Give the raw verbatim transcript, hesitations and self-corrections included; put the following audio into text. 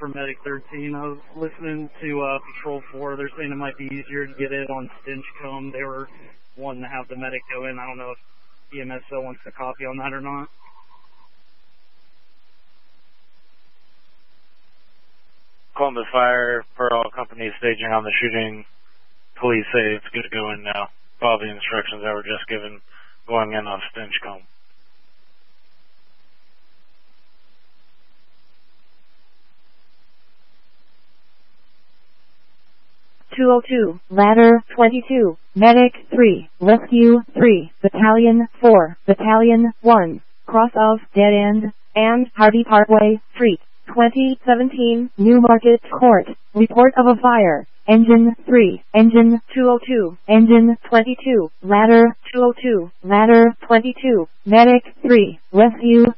from Medic thirteen. I was listening to uh, Patrol four. They're saying it might be easier to get it on Stinchcomb. They were wanting to have the medic go in. I don't know if E M S O wants to copy on that or not. Columbus Fire, per all companies staging on the shooting. Police say it's good to go in now. Follow the instructions that were just given going in on Stinchcomb. two oh two, Ladder twenty-two, Medic three, Rescue three, Battalion four, Battalion one, Cross of Dead End, and Hardy Parkway, Street, twenty seventeen, Newmarket Court, report of a fire. Engine three, Engine two oh two, Engine twenty-two, Ladder two oh two, Ladder twenty-two, Medic three, Rescue